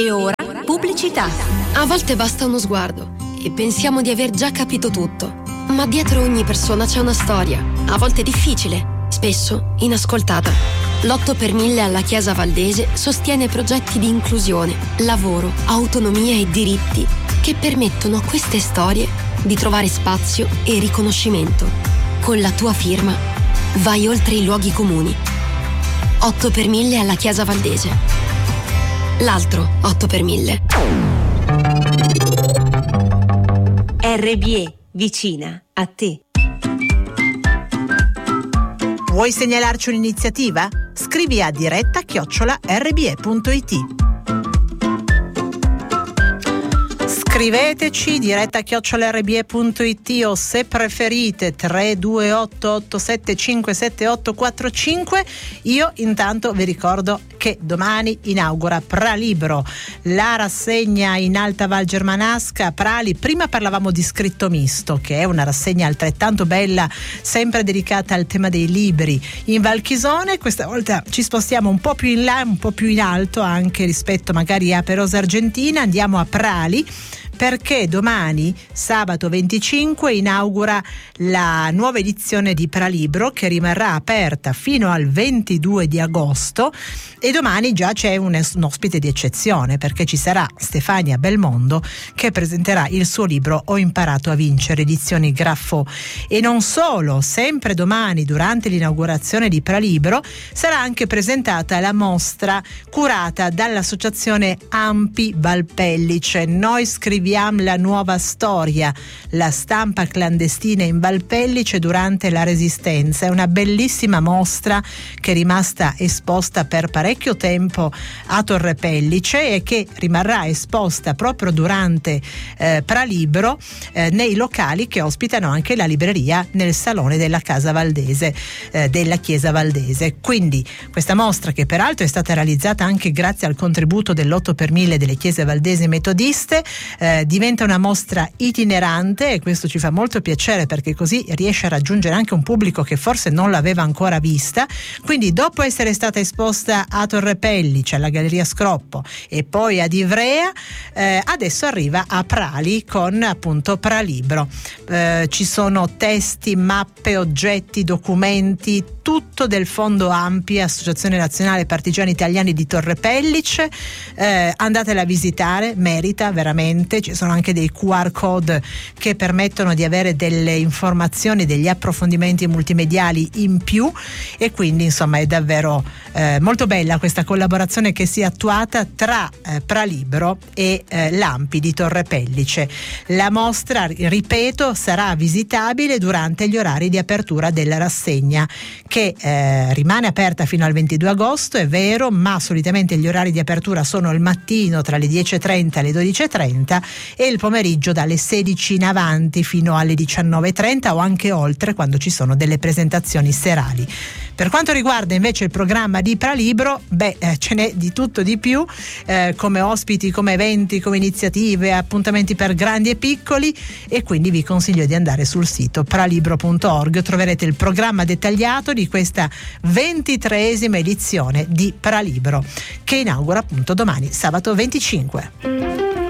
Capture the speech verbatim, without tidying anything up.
E ora pubblicità. A volte basta uno sguardo e pensiamo di aver già capito tutto. Ma dietro ogni persona c'è una storia, a volte difficile, spesso inascoltata. L'otto per mille alla Chiesa Valdese sostiene progetti di inclusione, lavoro, autonomia e diritti che permettono a queste storie di trovare spazio e riconoscimento. Con la tua firma vai oltre i luoghi comuni. otto per mille alla Chiesa Valdese. L'altro otto per mille. R B E, vicina a te. Vuoi segnalarci un'iniziativa? Scrivi a diretta chiocciola erre bi e punto it. Scriveteci diretta chiocciola erre bi e punto it o se preferite tre due otto otto sette cinque sette otto quattro cinque. Io intanto vi ricordo che domani inaugura Pralibro, la rassegna in Alta Val Germanasca. Prali, prima parlavamo di Scritto Misto, che è una rassegna altrettanto bella, sempre dedicata al tema dei libri in Val Chisone. Questa volta ci spostiamo un po' più in là, un po' più in alto anche rispetto magari a Perosa Argentina. Andiamo a Prali, perché domani, sabato venticinque, inaugura la nuova edizione di Pralibro, che rimarrà aperta fino al ventidue di agosto, e domani già c'è un, un ospite di eccezione, perché ci sarà Stefania Belmondo che presenterà il suo libro Ho imparato a vincere, edizioni Graffò. E non solo, sempre domani, durante l'inaugurazione di Pralibro, sarà anche presentata la mostra curata dall'associazione Ampi Valpellice. Noi scriviamo la nuova storia, la stampa clandestina in Valpellice durante la Resistenza. È una bellissima mostra che è rimasta esposta per parecchio tempo a Torre Pellice e che rimarrà esposta proprio durante eh, Pralibro eh, nei locali che ospitano anche la libreria nel salone della Casa Valdese, eh, della Chiesa Valdese. Quindi questa mostra, che peraltro è stata realizzata anche grazie al contributo dell'otto per mille delle Chiese Valdesi Metodiste, eh, diventa una mostra itinerante, e questo ci fa molto piacere, perché così riesce a raggiungere anche un pubblico che forse non l'aveva ancora vista. Quindi, dopo essere stata esposta a Torre Pellice, alla Galleria Scroppo e poi ad Ivrea, eh, adesso arriva a Prali con appunto Pralibro. Eh, ci sono testi, mappe, oggetti, documenti, tutto del Fondo Ampi, Associazione Nazionale Partigiani Italiani di Torre Pellice. Eh, andatela a visitare, merita veramente. Ci sono anche dei Q R code che permettono di avere delle informazioni, degli approfondimenti multimediali in più, e quindi insomma è davvero eh, molto bella questa collaborazione che si è attuata tra eh, Pralibro e eh, l'Ampi di Torre Pellice. La mostra, ripeto, sarà visitabile durante gli orari di apertura della rassegna, che eh, rimane aperta fino al ventidue agosto, è vero, ma solitamente gli orari di apertura sono il mattino tra le dieci e trenta e le dodici e trenta e il pomeriggio dalle sedici in avanti fino alle diciannove e trenta o anche oltre, quando ci sono delle presentazioni serali. Per quanto riguarda invece il programma di Pralibro, beh, eh, ce n'è di tutto di più, eh, come ospiti, come eventi, come iniziative, appuntamenti per grandi e piccoli, e quindi vi consiglio di andare sul sito pralibro punto org. Troverete il programma dettagliato di questa ventitreesima edizione di Pralibro, che inaugura appunto domani, sabato venticinque.